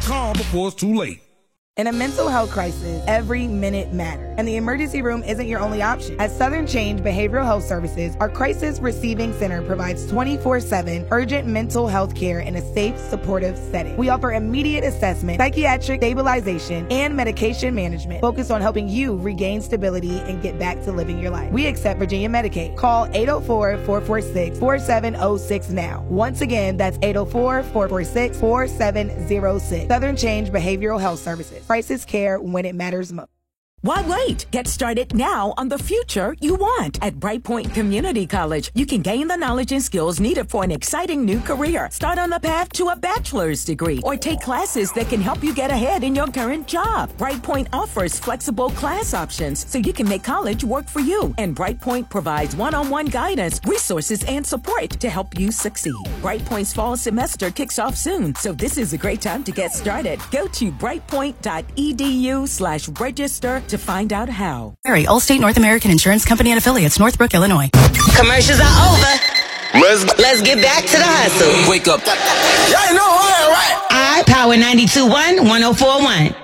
calm before it's too late. In a mental health crisis, every minute matters, and the emergency room isn't your only option. At Southern Change Behavioral Health Services, our crisis receiving center provides 24/7 urgent mental health care in a safe, supportive setting. We offer immediate assessment, psychiatric stabilization, and medication management focused on helping you regain stability and get back to living your life. We accept Virginia Medicaid. Call 804-446-4706 now. Once again, that's 804-446-4706. Southern Change Behavioral Health Services. Crisis care when it matters most. Why wait? Get started now on the future you want. At Brightpoint Community College, you can gain the knowledge and skills needed for an exciting new career. Start on the path to a bachelor's degree or take classes that can help you get ahead in your current job. Brightpoint offers flexible class options so you can make college work for you. And Brightpoint provides one-on-one guidance, resources, and support to help you succeed. Brightpoint's fall semester kicks off soon, so this is a great time to get started. Go to brightpoint.edu/register to find out how. Allstate North American Insurance Company and Affiliates, Northbrook, Illinois. Commercials are over. Let's get back to the hustle. Wake up. Y'all know who I am, right? I Power 92.1, 104.1.